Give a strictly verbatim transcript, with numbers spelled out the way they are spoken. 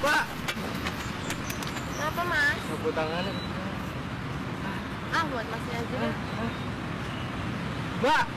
Mbak. Kenapa, Mas? Sapu tangannya. Ah, buat Masnya aja deh. Mbak.